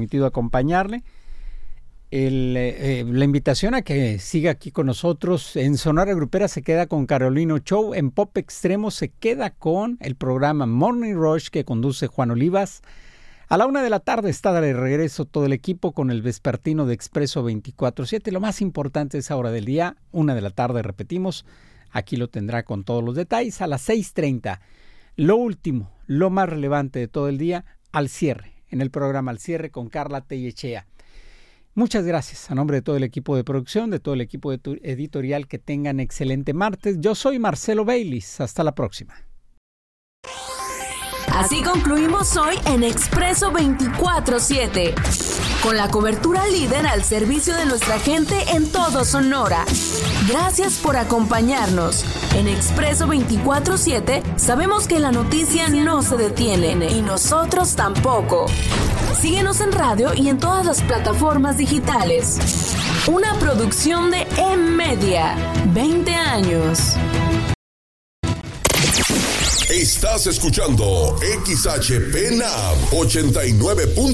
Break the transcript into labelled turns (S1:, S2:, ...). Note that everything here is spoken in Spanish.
S1: permitido acompañarle. La invitación a que siga aquí con nosotros. En Sonora Grupera se queda con Carolino Show. En Pop Extremo se queda con el programa Morning Rush que conduce Juan Olivas. A la 1 de la tarde está de regreso todo el equipo con el vespertino de Expreso 24/7. Lo más importante es esa hora del día, 1 de la tarde, repetimos. Aquí lo tendrá con todos los detalles. A las 6:30, lo último, lo más relevante de todo el día, al cierre, en el programa Al Cierre con Carla Tellechea. Muchas gracias a nombre de todo el equipo de producción, de todo el equipo editorial. Que tengan excelente martes. Yo soy Marcelo Baylis. Hasta la próxima.
S2: Así concluimos hoy en Expreso 24/7, con la cobertura líder al servicio de nuestra gente en todo Sonora. Gracias por acompañarnos. En Expreso 24/7 sabemos que la noticia no se detiene y nosotros tampoco. Síguenos en radio y en todas las plataformas digitales. Una producción de M-Media. 20 años.
S3: Estás escuchando XHP NAB 89.